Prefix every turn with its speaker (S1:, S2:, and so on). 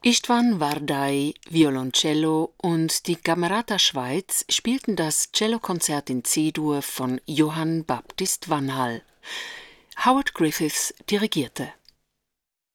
S1: István Vardai, Violoncello und die Camerata Schweiz spielten das Cellokonzert in C-Dur von Johann Baptist Vanhal. Howard Griffiths dirigierte.